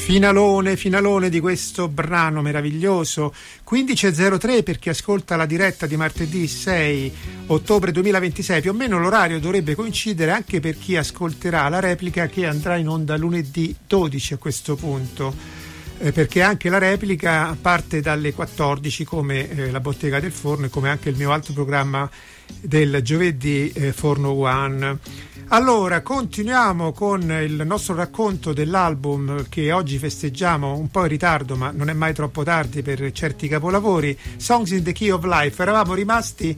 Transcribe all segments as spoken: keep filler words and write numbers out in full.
Finalone, finalone di questo brano meraviglioso. quindici e zero tre per chi ascolta la diretta di martedì sei ottobre duemilaventisei. Più o meno l'orario dovrebbe coincidere anche per chi ascolterà la replica, che andrà in onda lunedì dodici a questo punto, eh, perché anche la replica parte dalle quattordici come eh, la Bottega del Forno e come anche il mio altro programma del giovedì, eh, Forno One. Allora, continuiamo con il nostro racconto dell'album che oggi festeggiamo un po' in ritardo, ma non è mai troppo tardi per certi capolavori. Songs in the Key of Life. Eravamo rimasti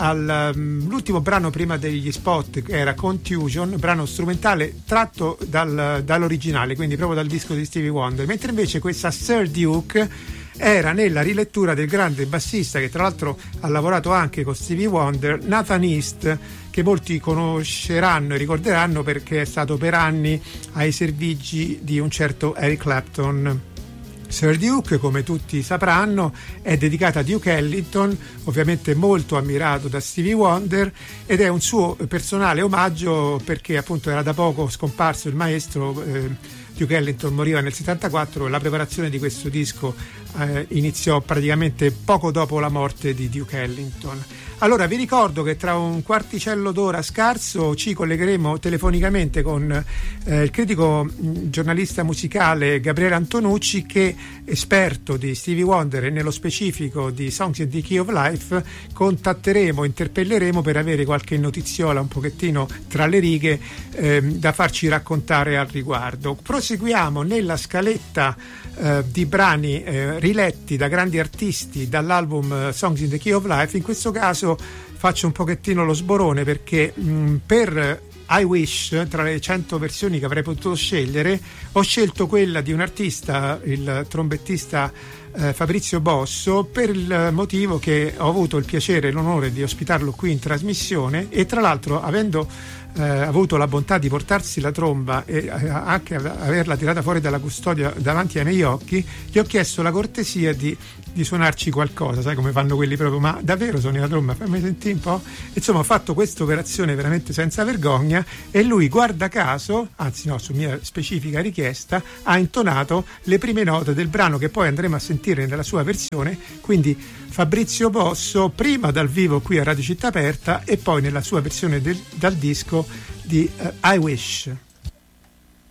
all'ultimo um, brano prima degli spot, che era Contusion, brano strumentale tratto dal, dall'originale, quindi proprio dal disco di Stevie Wonder, mentre invece questa Sir Duke era nella rilettura del grande bassista, che tra l'altro ha lavorato anche con Stevie Wonder, Nathan East, che molti conosceranno e ricorderanno perché è stato per anni ai servigi di un certo Eric Clapton. Sir Duke, come tutti sapranno, è dedicata a Duke Ellington, ovviamente molto ammirato da Stevie Wonder, ed è un suo personale omaggio perché appunto era da poco scomparso il maestro. eh, Duke Ellington moriva nel settantaquattro e la preparazione di questo disco eh, iniziò praticamente poco dopo la morte di Duke Ellington. Allora vi ricordo che tra un quarticello d'ora scarso ci collegheremo telefonicamente con eh, il critico mh, giornalista musicale Gabriele Antonucci, che, esperto di Stevie Wonder e nello specifico di Songs in the Key of Life, contatteremo, interpelleremo per avere qualche notiziola un pochettino tra le righe eh, da farci raccontare al riguardo. Proseguiamo nella scaletta eh, di brani eh, riletti da grandi artisti dall'album eh, Songs in the Key of Life. In questo caso faccio un pochettino lo sborone perché mh, per I Wish, tra le cento versioni che avrei potuto scegliere, ho scelto quella di un artista, il trombettista eh, Fabrizio Bosso, per il motivo che ho avuto il piacere e l'onore di ospitarlo qui in trasmissione, e tra l'altro, avendo eh, avuto la bontà di portarsi la tromba e eh, anche averla tirata fuori dalla custodia davanti ai miei occhi, gli ho chiesto la cortesia di di suonarci qualcosa, sai come fanno quelli proprio, ma davvero suoni la tromba, fammi sentire un po'. Insomma, ho fatto questa operazione veramente senza vergogna e lui, guarda caso, anzi no, su mia specifica richiesta, ha intonato le prime note del brano che poi andremo a sentire nella sua versione. Quindi Fabrizio Bosso, prima dal vivo qui a Radio Città Aperta e poi nella sua versione del, dal disco di uh, I Wish.